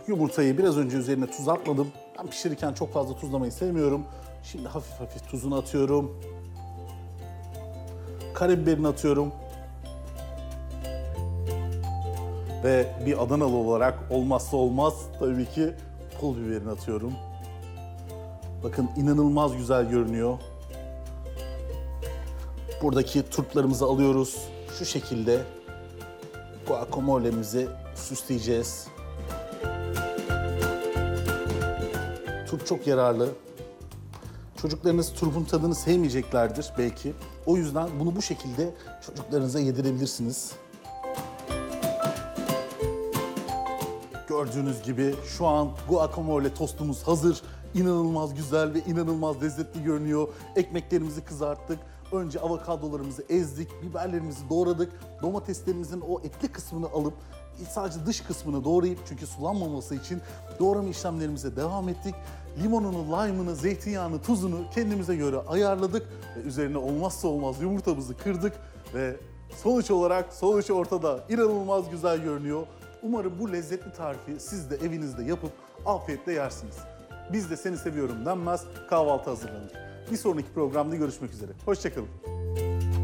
Yumurtayı biraz önce üzerine tuz atmadım. Ben pişirirken çok fazla tuzlamayı sevmiyorum. Şimdi hafif hafif tuzunu atıyorum. Karabiberini atıyorum. Ve bir Adanalı olarak olmazsa olmaz tabii ki pul biberini atıyorum. Bakın inanılmaz güzel görünüyor. Buradaki turplarımızı alıyoruz. Şu şekilde guacamole'mizi süsleyeceğiz. Turp çok yararlı. Çocuklarınız turpun tadını sevmeyeceklerdir belki. O yüzden bunu bu şekilde çocuklarınıza yedirebilirsiniz. Gördüğünüz gibi şu an guacamole tostumuz hazır. İnanılmaz güzel ve inanılmaz lezzetli görünüyor. Ekmeklerimizi kızarttık. Önce avokadolarımızı ezdik, biberlerimizi doğradık. Domateslerimizin o etli kısmını alıp sadece dış kısmını doğrayıp çünkü sulanmaması için doğrama işlemlerimize devam ettik. Limonunu, lime'ını, zeytinyağını, tuzunu kendimize göre ayarladık. Ve üzerine olmazsa olmaz yumurtamızı kırdık ve sonuç olarak sonuç ortada. İnanılmaz güzel görünüyor. Umarım bu lezzetli tarifi siz de evinizde yapıp afiyetle yersiniz. Biz de seni seviyorum denmez, kahvaltı hazırlanır. Bir sonraki programda görüşmek üzere. Hoşça kalın.